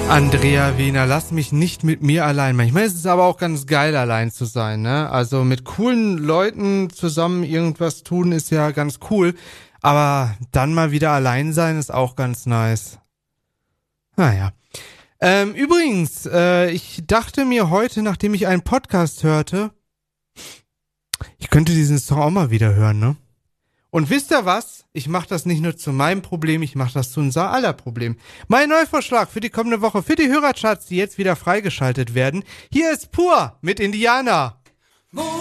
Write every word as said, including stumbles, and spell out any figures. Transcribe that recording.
Andrea Wiener, lass mich nicht mit mir allein. Manchmal ist es aber auch ganz geil, allein zu sein, ne? Also mit coolen Leuten zusammen irgendwas tun ist ja ganz cool, aber dann mal wieder allein sein ist auch ganz nice. Naja. Ähm, übrigens, äh, ich dachte mir heute, nachdem ich einen Podcast hörte, ich könnte diesen Song auch mal wieder hören, ne? Und wisst ihr was? Ich mache das nicht nur zu meinem Problem, ich mache das zu unser aller Problem. Mein Neuvorschlag für die kommende Woche, für die Hörercharts, die jetzt wieder freigeschaltet werden. Hier ist Pur mit Indianer.